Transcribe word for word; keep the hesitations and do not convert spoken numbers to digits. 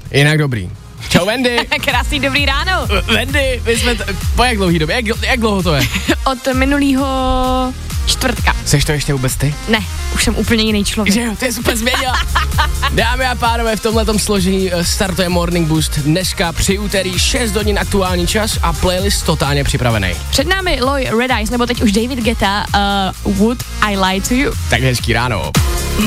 Jinak dobrý. Čau Wendy. Krásný dobrý ráno. Wendy, my jsme, t- po jak dlouhý době, jak, jak dlouho to je? Od minulýho čtvrtka. Seš to ještě vůbec ty? Ne, už jsem úplně jiný člověk. Že jo, to je super změnila. Dámy a pánové, v tomhletom složení startuje Morning Boost dneska při úterý šest hodin aktuální čas a playlist totálně připravený. Před námi Loy, Red Eyes, nebo teď už David Guetta, uh, Would I Lie to You. Tak hezký ráno.